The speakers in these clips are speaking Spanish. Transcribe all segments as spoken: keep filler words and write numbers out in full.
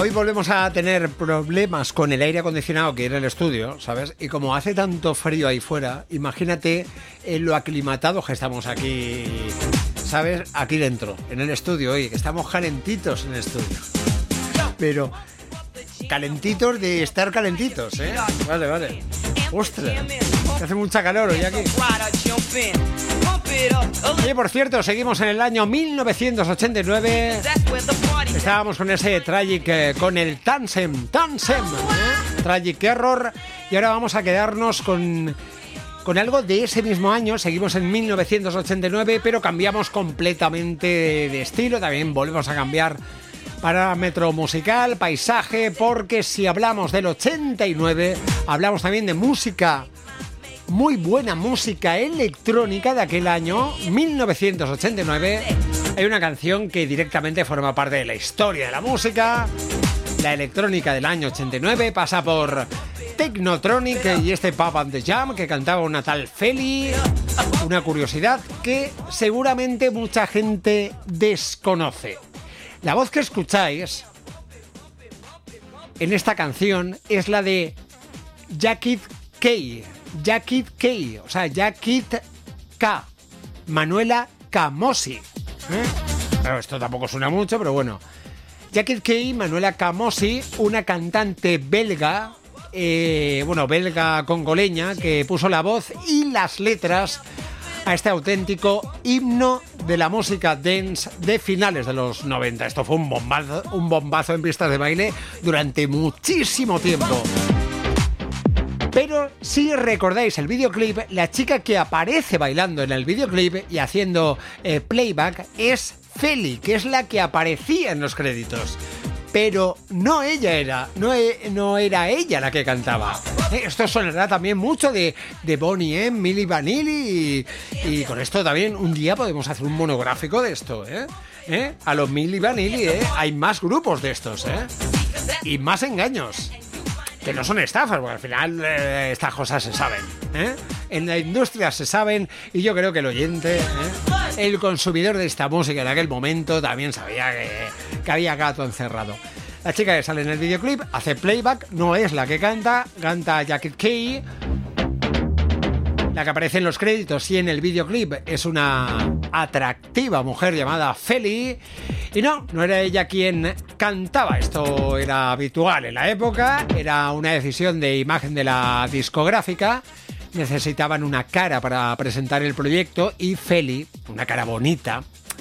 hoy volvemos a tener problemas con el aire acondicionado que era el estudio, ¿sabes? Y como hace tanto frío ahí fuera, imagínate en lo aclimatados que estamos aquí, ¿sabes? Aquí dentro, en el estudio, oye, que estamos calentitos en el estudio. Pero calentitos de estar calentitos, ¿eh? Vale, vale. ¡Ostras! Que hace mucha calor hoy aquí. Y por cierto, seguimos en el año mil novecientos ochenta y nueve. Estábamos con ese Tragic, eh, con el Tanzem, Tanzem, ¿eh? Tragic Error. Y ahora vamos a quedarnos con, con algo de ese mismo año. Seguimos en mil novecientos ochenta y nueve, pero cambiamos completamente de estilo. También volvemos a cambiar parámetro musical, paisaje, porque si hablamos del ochenta y nueve, hablamos también de música, muy buena música electrónica de aquel año, mil novecientos ochenta y nueve. Hay una canción que directamente forma parte de la historia de la música. La electrónica del año ochenta y nueve pasa por Technotronic y este Pop and the Jam que cantaba una tal Feli. Una curiosidad que seguramente mucha gente desconoce. La voz que escucháis en esta canción es la de Jackie K. Jackie K, o sea, Jackie K. Manuela Camosi. ¿Eh? Pero esto tampoco suena mucho, pero bueno. Jackie K. Manuela Camosi, una cantante belga, eh, bueno, belga congoleña, que puso la voz y las letras a este auténtico himno de la música dance de finales de los noventa. Esto fue un bombazo, un bombazo en pistas de baile durante muchísimo tiempo. Pero si recordáis el videoclip, la chica que aparece bailando en el videoclip y haciendo eh, playback es Feli, que es la que aparecía en los créditos. Pero no ella era, no, no era ella la que cantaba. Esto sonará también mucho de, de Bonnie M, Milli Vanilli, y, y con esto también un día podemos hacer un monográfico de esto, ¿eh? ¿Eh? A los Milli Vanilli, ¿eh? Hay más grupos de estos, ¿eh? Y más engaños. Que no son estafas, porque al final eh, estas cosas se saben, ¿eh? En la industria se saben, y yo creo que el oyente, ¿eh? El consumidor de esta música en aquel momento también sabía que, que había gato encerrado. La chica que sale en el videoclip hace playback, no es la que canta, canta Jackie K. La que aparece en los créditos y en el videoclip es una atractiva mujer llamada Feli. Y no, no era ella quien cantaba. Esto era habitual en la época. Era una decisión de imagen de la discográfica. Necesitaban una cara para presentar el proyecto y Feli, una cara bonita.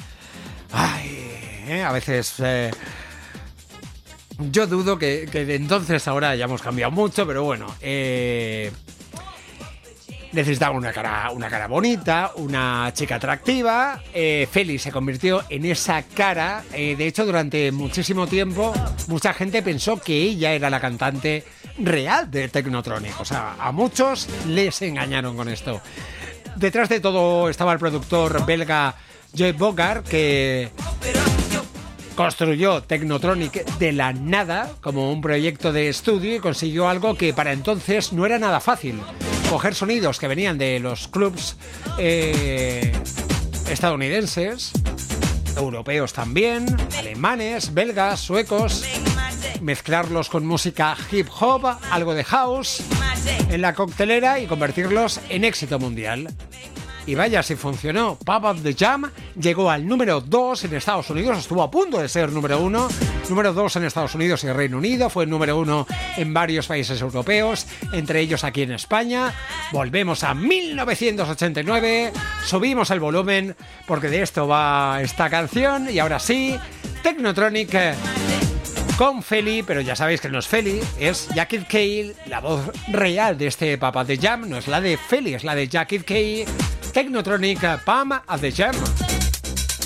Ay, eh, a veces... Eh, yo dudo que, que de entonces ahora hayamos cambiado mucho, pero bueno... Eh, necesitaba una cara, una cara bonita, una chica atractiva. Eh, Feli se convirtió en esa cara. Eh, de hecho, durante muchísimo tiempo, mucha gente pensó que ella era la cantante real de Technotronic. O sea, a muchos les engañaron con esto. Detrás de todo estaba el productor belga Joey Bogart, que construyó Technotronic de la nada como un proyecto de estudio y consiguió algo que para entonces no era nada fácil. Coger sonidos que venían de los clubs eh, estadounidenses, europeos también, alemanes, belgas, suecos, mezclarlos con música hip hop, algo de house, en la coctelera y convertirlos en éxito mundial. Y vaya si funcionó. Pop and the Jam llegó al número dos en Estados Unidos, estuvo a punto de ser número uno, número dos en Estados Unidos y Reino Unido, fue número uno en varios países europeos, entre ellos aquí en España. Volvemos a mil novecientos ochenta y nueve, subimos el volumen porque de esto va esta canción y ahora sí, Technotronic con Feli, pero ya sabéis que no es Feli, es Jackie K, la voz real de este Pop and the Jam, no es la de Feli, es la de Jackie K. Technotronic, Pam at the Jam.